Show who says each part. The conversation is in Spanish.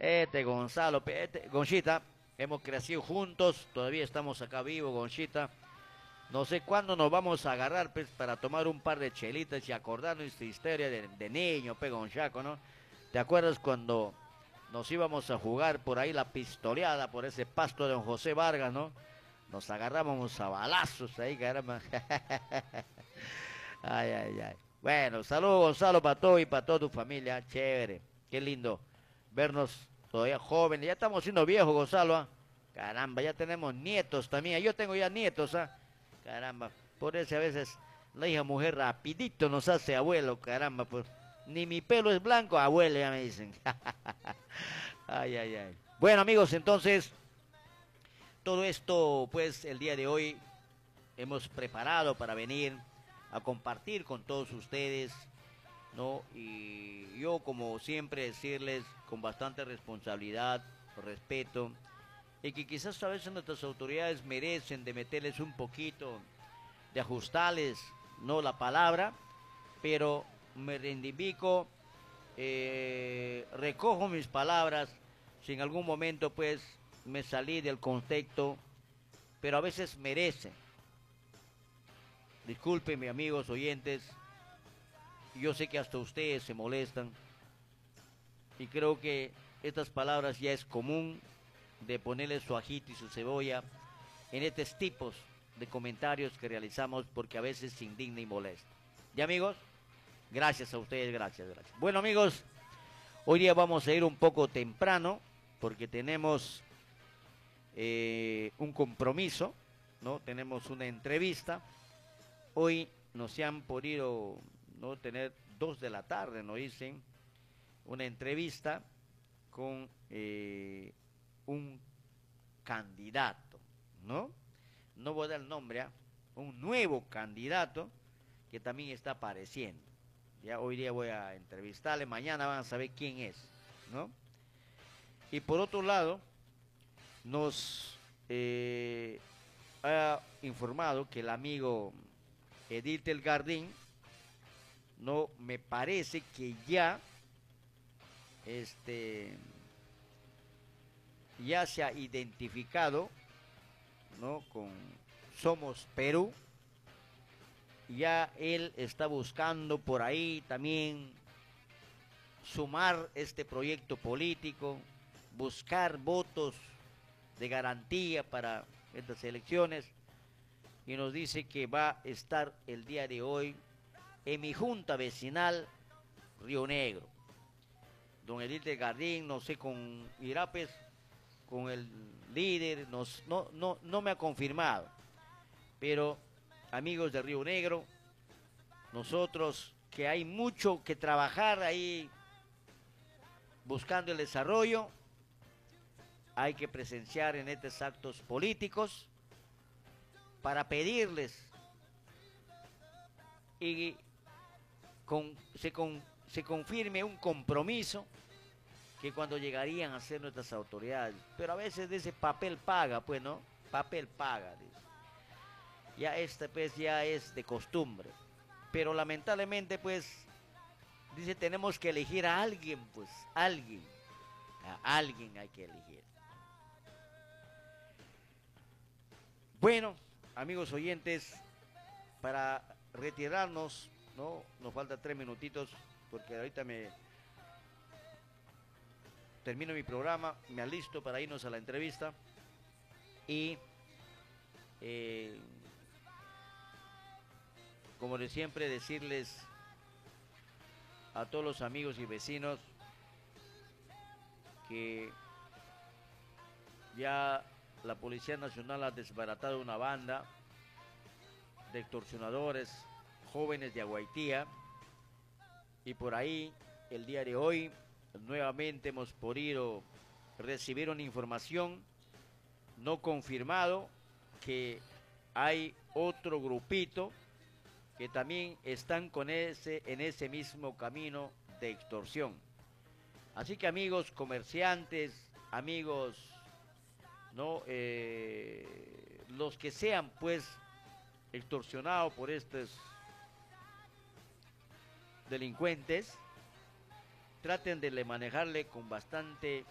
Speaker 1: Este Gonzalo, Gonchita, hemos crecido juntos, todavía estamos acá vivos, Gonchita. No sé cuándo nos vamos a agarrar, pues, para tomar un par de chelitas y acordarnos nuestra historia de niño, pe, Gonchaco, ¿no? ¿Te acuerdas cuando nos íbamos a jugar por ahí la pistoleada por ese pasto de don José Vargas, ¿no? Nos agarrábamos a balazos ahí, caramba. Ay, ay, ay. Bueno, saludos Gonzalo para todo y para toda tu familia. Chévere. Qué lindo vernos todavía jóvenes. Ya estamos siendo viejos, Gonzalo. ¿Ah? Caramba, ya tenemos nietos también. Yo tengo ya nietos, ¿ah? Caramba. Por eso a veces la hija mujer rapidito nos hace abuelo, caramba, pues. Ni mi pelo es blanco, abuelo, ya me dicen. Ay, ay, ay. Bueno, amigos, entonces, todo esto, pues, el día de hoy hemos preparado para venir a compartir con todos ustedes, ¿no? Y yo, como siempre, decirles con bastante responsabilidad, respeto, y que quizás a veces nuestras autoridades merecen de meterles un poquito, de ajustarles, no la palabra, pero me reivindico, recojo mis palabras, si en algún momento pues me salí del contexto, pero a veces merecen. Disculpen, amigos oyentes, yo sé que hasta ustedes se molestan y creo que estas palabras ya es común de ponerle su ajito y su cebolla en estos tipos de comentarios que realizamos porque a veces se indigna y molesta. ¿Ya, amigos? Gracias a ustedes, gracias, gracias. Bueno, amigos, hoy día vamos a ir un poco temprano porque tenemos un compromiso, ¿no? Tenemos una entrevista. Hoy nos han podido no tener 2 de la tarde, nos dicen, una entrevista con un candidato, ¿no? No voy a dar el nombre, ¿eh? Un nuevo candidato que también está apareciendo. Ya hoy día voy a entrevistarle, mañana van a saber quién es, ¿no? Y por otro lado, nos ha informado que el amigo Edith El Gardín, no me parece que ya este ya se ha identificado, ¿no? Con Somos Perú. Ya él está buscando por ahí también sumar este proyecto político, buscar votos de garantía para estas elecciones, y nos dice que va a estar el día de hoy en mi junta vecinal Río Negro. Don Edith de Gardín, no sé, con Irapes, con el líder, no me ha confirmado. Pero, amigos de Río Negro, nosotros que hay mucho que trabajar ahí buscando el desarrollo, hay que presenciar en estos actos políticos para pedirles y se confirme un compromiso que cuando llegarían a ser nuestras autoridades. Pero a veces de ese papel paga, pues, ¿no? Papel paga, dice. Ya este, pues, ya es de costumbre. Pero lamentablemente, pues, dice, tenemos que elegir a alguien, pues, alguien. A alguien hay que elegir. Bueno, amigos oyentes, para retirarnos, ¿no? Nos faltan 3 minutitos, porque ahorita me termino mi programa, me alisto para irnos a la entrevista y eh, como de siempre decirles a todos los amigos y vecinos que ya la Policía Nacional ha desbaratado una banda de extorsionadores jóvenes de Aguaitía, y por ahí el día de hoy nuevamente hemos podido recibir una información no confirmado que hay otro grupito que también están en ese mismo camino de extorsión. Así que, amigos comerciantes, amigos, no los que sean pues extorsionados por estos delincuentes, traten de manejarle con bastante